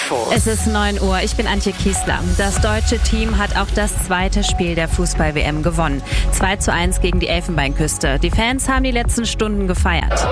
Infos. Es ist 9 Uhr, ich bin Antje Kiesler. Das deutsche Team hat auch das zweite Spiel der Fußball-WM gewonnen. 2:1 gegen die Elfenbeinküste. Die Fans haben die letzten Stunden gefeiert.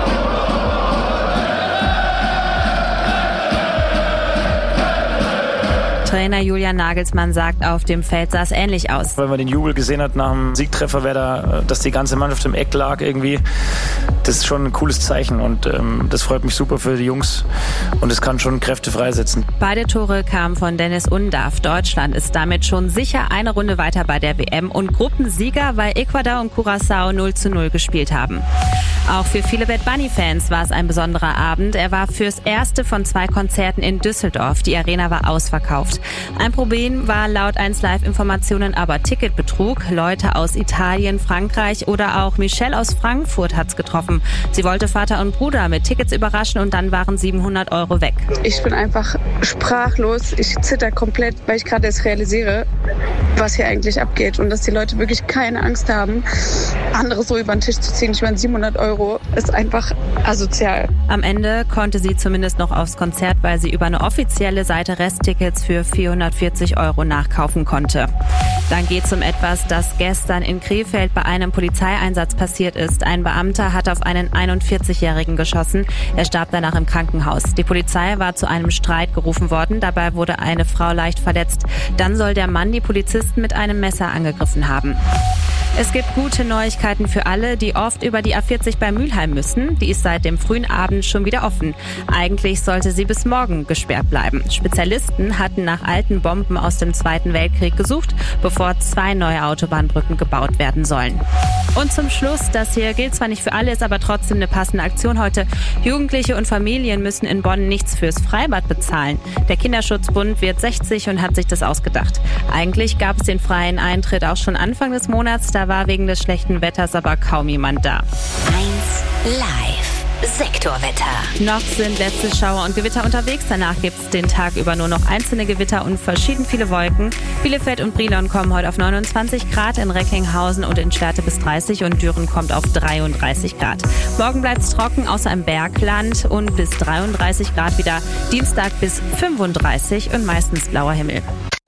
Trainer Julian Nagelsmann sagt, auf dem Feld sah es ähnlich aus. Wenn man den Jubel gesehen hat nach dem Siegtreffer, dass die ganze Mannschaft im Eck lag irgendwie, das ist schon ein cooles Zeichen und das freut mich super für die Jungs und es kann schon Kräfte freisetzen. Beide Tore kamen von Dennis Undav. Deutschland ist damit schon sicher eine Runde weiter bei der WM und Gruppensieger, weil Ecuador und Curaçao 0:0 gespielt haben. Auch für viele Bad Bunny-Fans war es ein besonderer Abend. Er war fürs erste von 2 Konzerten in Düsseldorf. Die Arena war ausverkauft. Ein Problem war laut 1Live-Informationen aber Ticketbetrug. Leute aus Italien, Frankreich oder auch Michelle aus Frankfurt hat's getroffen. Sie wollte Vater und Bruder mit Tickets überraschen und dann waren 700 € weg. Ich bin einfach sprachlos. Ich zitter komplett, weil ich gerade erst realisiere, was hier eigentlich abgeht und dass die Leute wirklich keine Angst haben, andere so über den Tisch zu ziehen. Ich meine, 700 € ist einfach asozial. Am Ende konnte sie zumindest noch aufs Konzert, weil sie über eine offizielle Seite Resttickets für 440 € nachkaufen konnte. Dann geht's um etwas, das gestern in Krefeld bei einem Polizeieinsatz passiert ist. Ein Beamter hat auf einen 41-Jährigen geschossen. Er starb danach im Krankenhaus. Die Polizei war zu einem Streit gerufen worden. Dabei wurde eine Frau leicht verletzt. Dann soll der Mann die Polizisten mit einem Messer angegriffen haben. Es gibt gute Neuigkeiten für alle, die oft über die A40 bei Mülheim müssen. Die ist seit dem frühen Abend schon wieder offen. Eigentlich sollte sie bis morgen gesperrt bleiben. Spezialisten hatten nach alten Bomben aus dem Zweiten Weltkrieg gesucht, bevor 2 neue Autobahnbrücken gebaut werden sollen. Und zum Schluss, das hier gilt zwar nicht für alle, ist aber trotzdem eine passende Aktion heute. Jugendliche und Familien müssen in Bonn nichts fürs Freibad bezahlen. Der Kinderschutzbund wird 60 und hat sich das ausgedacht. Eigentlich gab es den freien Eintritt auch schon Anfang des Monats. Da war wegen des schlechten Wetters aber kaum jemand da. 1Live Sektorwetter. Noch sind letzte Schauer und Gewitter unterwegs. Danach gibt es den Tag über nur noch einzelne Gewitter und verschieden viele Wolken. Bielefeld und Brilon kommen heute auf 29 Grad, in Recklinghausen und in Schwerte bis 30 und Düren kommt auf 33 Grad. Morgen bleibt es trocken, außer im Bergland und bis 33 Grad wieder. Dienstag bis 35 und meistens blauer Himmel.